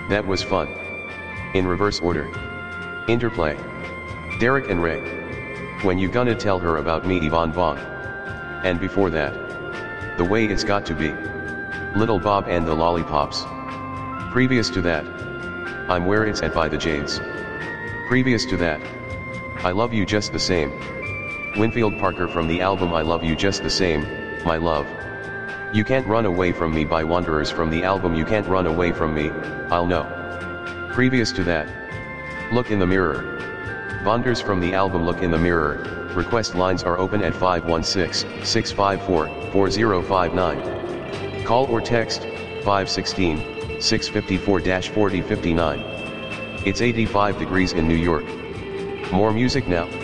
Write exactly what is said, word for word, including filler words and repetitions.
That was fun. In reverse order. Interplay. Derek and Ray. When you gonna tell her about me, Yvonne Vaughn? And before that. The Way It's Got to Be. Little Bob and the Lollipops. Previous to that. I'm Where It's At by the Jades. Previous to that. I Love You Just the Same. Winfield Parker from the album I Love You Just the Same, My Love. You Can't Run Away From Me by Wanderers from the album You Can't Run Away From Me, I'll Know. Previous to that. Look in the Mirror. Wanders from the album Look in the Mirror. Request lines are open at five one six, six five four, four zero five nine. Call or text, five one six, six five four, four zero five nine. It's eighty-five degrees in New York. More music now.